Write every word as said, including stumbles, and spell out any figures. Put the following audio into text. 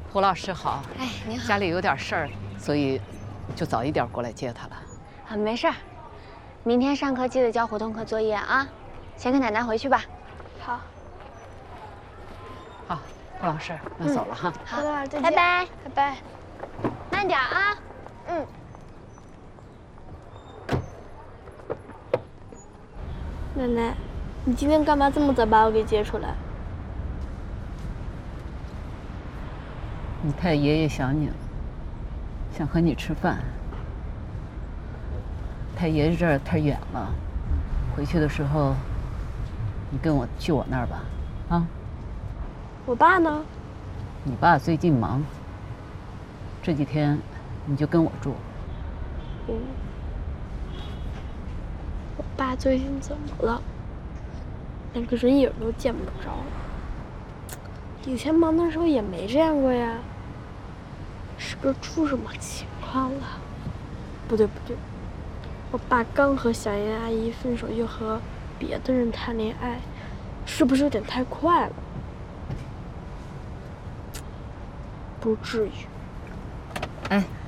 胡老师好。 哎，您好。 家里有点事儿，所以就早一点过来接他了。 啊，没事儿。明天上课记得交活动课作业啊。先跟奶奶回去吧。 好。 好，胡老师，那走了哈。 好， 再见。 拜拜， 拜拜。 慢点啊。 嗯。奶奶，你今天干嘛这么早把我给接出来？ 你太爷爷想你了，想和你吃饭。太爷爷这儿太远了，回去的时候，你跟我去我那儿吧，啊？ 我爸呢？ 你爸最近忙，这几天你就跟我住。 嗯。我爸最近怎么了？连个人影都见不着了。以前忙的时候也没这样过呀。是不是出什么情况了？不对不对，我爸刚和小妍阿姨分手，又和别的人谈恋爱，是不是有点太快了？不至于。 哎，